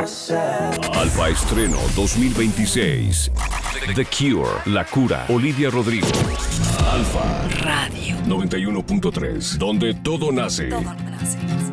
Alfa Estreno 2026. The Cure, La Cura, Olivia Rodrigo. Alfa Radio 91.3, donde todo nace. Todo nace.